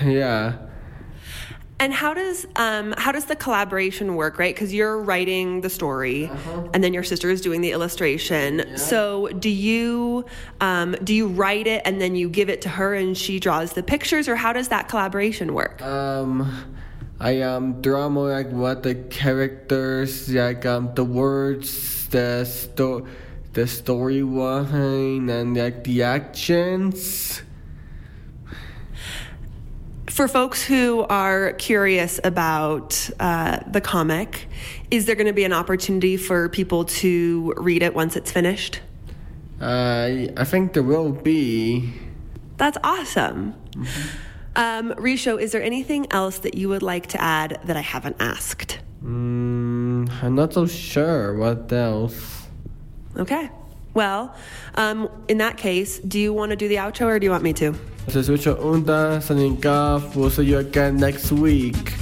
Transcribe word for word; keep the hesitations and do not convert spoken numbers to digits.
Yeah. And how does um, how does the collaboration work, right? Because you're writing the story, uh-huh. and then your sister is doing the illustration. Yeah. So do you um, do you write it and then you give it to her and she draws the pictures, or how does that collaboration work? Um, I um draw more like what the characters, like um the words, the sto- the storyline, and like the actions. For folks who are curious about uh, the comic, is there going to be an opportunity for people to read it once it's finished? Uh, I think there will be. That's awesome. Mm-hmm. Um, Risho, is there anything else that you would like to add that I haven't asked? Mm, I'm not so sure. What else? Okay. Well, um, in that case, do you want to do the outro or do you want me to? This is Richard Unda signing off. We'll see you again next week.